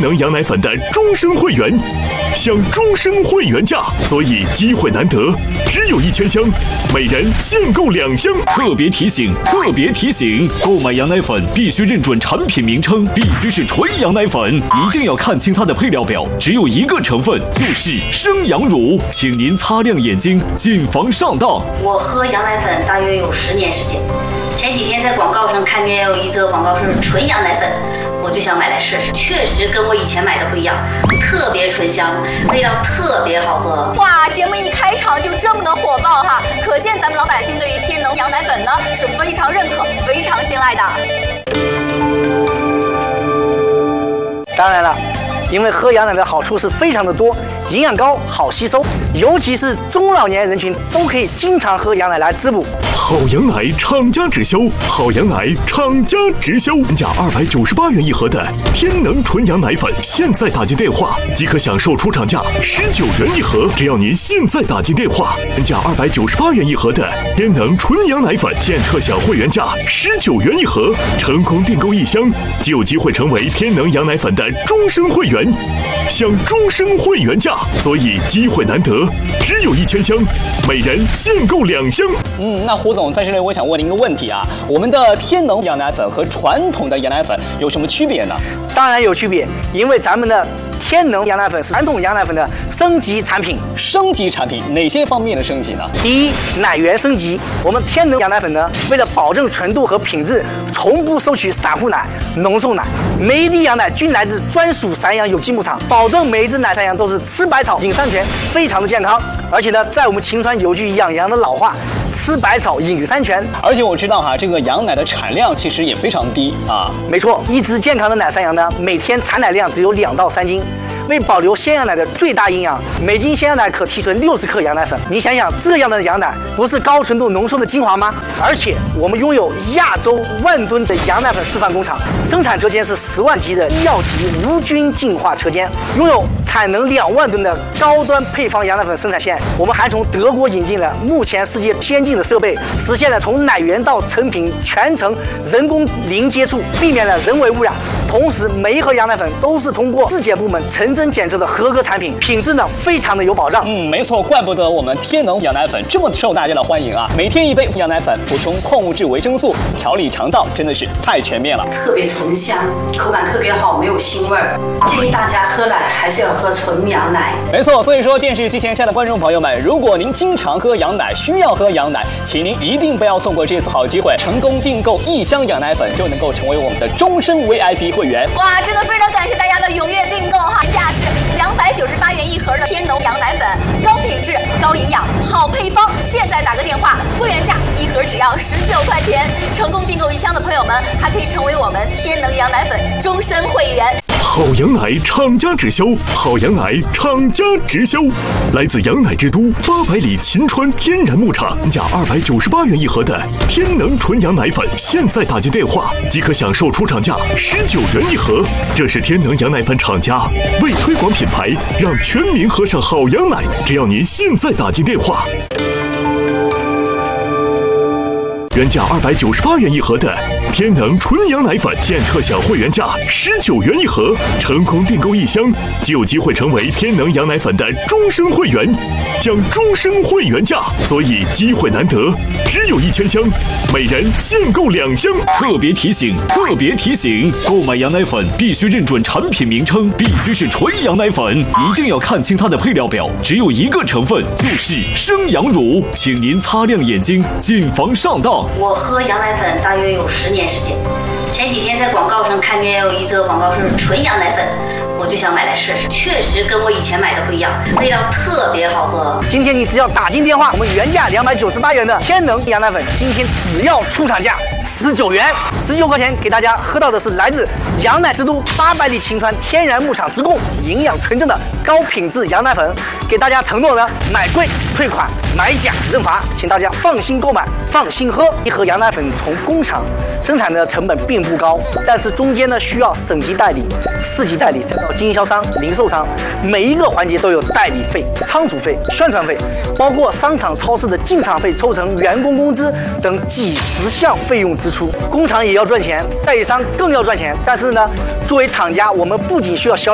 能羊奶粉的终身会员，享终身会员价，所以机会难得，只有1000箱，每人限购2箱。特别提醒，购买羊奶粉必须认准产品名称，必须是纯羊奶粉，一定要看清它的配料表，只有一个成分，就是生羊乳，请您擦亮眼睛，谨防上当。 我喝羊奶粉大约有10年时间，前几天在广告上看见有一则广告是纯羊奶粉，我就想买来试试，确实跟我以前买的不一样，特别醇香，味道特别好喝。 哇，节目一开场就这么的火爆哈，可见咱们老百姓对于天能羊奶粉呢是非常认可、非常信赖的。 当然了，因为喝羊奶的好处是非常的多，营养高，好吸收，尤其是中老年人群都可以经常喝羊奶来滋补。 好羊奶厂家直销，原价298元一盒的天能纯羊奶粉，现在打进电话即可享受出厂价19元一盒。只要您现在打进电话，原价298元一盒的天能纯羊奶粉，现特享会员价19元一盒。成功订购1箱，就有机会成为天能羊奶粉的终身会员，享终身会员价，所以机会难得，只有1000箱，每人限购2箱。 那胡总在这里，我想问您一个问题啊，我们的天能羊奶粉和传统的羊奶粉有什么区别呢？ 当然有区别，因为咱们的天能羊奶粉是传统羊奶粉的升级产品。 升级产品哪些方面的升级呢？ 第一，奶源升级。我们天能羊奶粉呢，为了保证纯度和品质，从不收取散户奶、浓缩奶，每一滴羊奶均来自专属散养有机牧场，保证每一只奶散羊都是吃百草、饮山泉，非常的健康。而且呢，在我们秦川有句养羊的老话，吃百草饮山泉。 而且我知道哈，这个羊奶的产量其实也非常低啊。 没错，一只健康的奶散羊呢，每天产奶量只有2到3斤。为保留鲜羊奶的最大营养，每斤鲜羊奶可提纯60克羊奶粉。你想想，这样的羊奶不是高纯度浓缩的精华吗？而且我们拥有亚洲1吨的羊奶粉示范工厂，生产车间是10万级的医药级无菌净化车间，拥有产能2万吨的高端配方羊奶粉生产线。我们还从德国引进了目前世界先进的设备，实现了从奶源到成品全程人工零接触，避免了人为污染。同时，每一盒羊奶粉都是通过质检部门成真检测的合格产品，品质呢非常的有保障。 没错，怪不得我们天能羊奶粉这么受大家的欢迎啊！每天1杯羊奶粉，补充矿物质、维生素，调理肠道，真的是太全面了。 特别醇香，口感特别好，没有腥味儿。建议大家喝奶还是要喝纯羊奶。 没错，所以说电视机前下的观众朋友们，如果您经常喝羊奶，需要喝羊奶，请您一定不要错过这次好机会，成功订购1箱羊奶粉就能够成为我们的终身 VIP 会员。 哇，真的非常感谢大家的踊跃订购哈！原价是298元一盒的天能羊奶粉，高品质、高营养、好配方。现在打个电话，会员价1盒只要19块钱。成功订购1箱的朋友们，还可以成为我们天能羊奶粉终身会员。 好羊奶厂家直销，来自羊奶之都800里秦川天然牧场，原价298元一盒的天能纯羊奶粉，现在打进电话即可享受出厂价19元一盒。这是天能羊奶粉厂家为推广品牌，让全民喝上好羊奶，只要您现在打进电话。原价298元一盒的天能纯羊奶粉，现特享会员价19元一盒。成功订购1箱，就有机会成为天能羊奶粉的终身会员，享终身会员价，所以机会难得，只有1000箱，每人限购2箱。特别提醒，购买羊奶粉必须认准产品名称，必须是纯羊奶粉，一定要看清它的配料表，只有一个成分，就是生羊乳，请您擦亮眼睛，谨防上当。 我喝羊奶粉大约有10年时间，前几天在广告上看见有一则广告是纯羊奶粉，我就想买来试试，确实跟我以前买的不一样，味道特别好喝。 今天你只要打进电话，我们原价298元的天能羊奶粉，今天只要出厂价19元，19块钱给大家喝到的是来自羊奶之都800里秦川天然牧场直供、营养纯正的高品质羊奶粉。给大家承诺呢，买贵退款，买假认罚，请大家放心购买，放心喝。一盒羊奶粉从工厂生产的成本并不高，但是中间呢需要省级代理、市级代理，再到经销商、零售商，每一个环节都有代理费、仓储费、宣传费，包括商场、超市的进场费、抽成、员工工资等几十项费用支出。工厂也要赚钱，代理商更要赚钱。但是呢，作为厂家，我们不仅需要